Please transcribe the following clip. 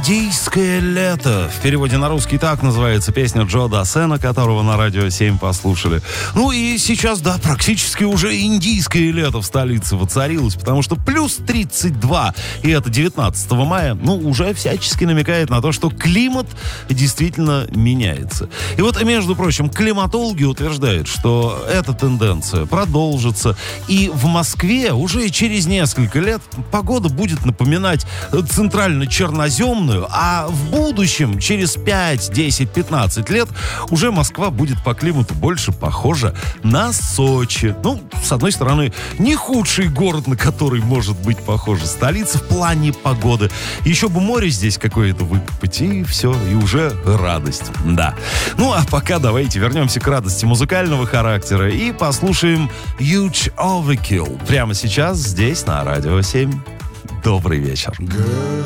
«Индийское лето». В переводе на русский так называется песня Джо Дассена, которого на Радио 7 послушали. Ну и сейчас, да, практически уже индийское лето в столице воцарилось, потому что плюс 32, и это 19 мая, ну, уже всячески намекает на то, что климат действительно меняется. И вот, между прочим, климатологи утверждают, что эта тенденция продолжится, и в Москве уже через несколько лет погода будет напоминать центрально-черноземную, а в будущем, через 5, 10, 15 лет, уже Москва будет по климату больше похожа на Сочи. Ну, с одной стороны, не худший город, на который может быть похожа столица в плане погоды. Еще бы море здесь какое-то выкопать, и все, и уже радость. Да. Ну, а пока давайте вернемся к радости музыкального характера и послушаем Huge Overkill прямо сейчас здесь на Радио 7. Добрый вечер.